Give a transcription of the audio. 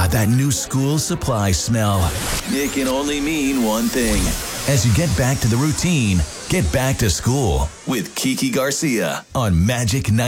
that new school supply smell. It can only mean one thing. As you get back to the routine, get back to school with Kiki Garcia on Magic 90.